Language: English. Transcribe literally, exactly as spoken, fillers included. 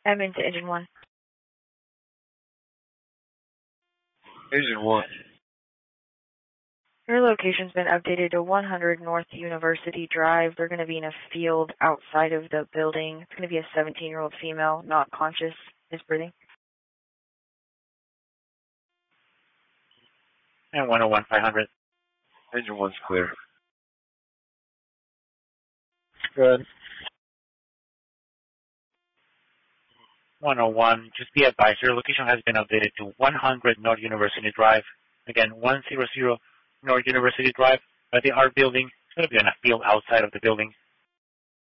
I'm into engine one. Engine one. Your location's been updated to one hundred North University Drive. They're going to be in a field outside of the building. It's going to be a seventeen-year-old female, not conscious, is breathing. And one oh one, five hundred. Engine one's clear. Good. one oh one, just be advised, your location has been updated to one hundred North University Drive. Again, one hundred North University Drive, by the art building. It's going to be on a field outside of the building.